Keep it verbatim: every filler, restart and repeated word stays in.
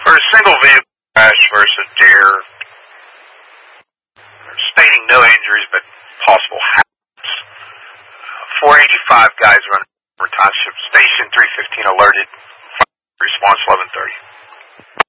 For a single vehicle crash versus deer, stating no injuries but possible hazards. four eighty-five guys running over Township Station three fifteen alerted. Response eleven thirty.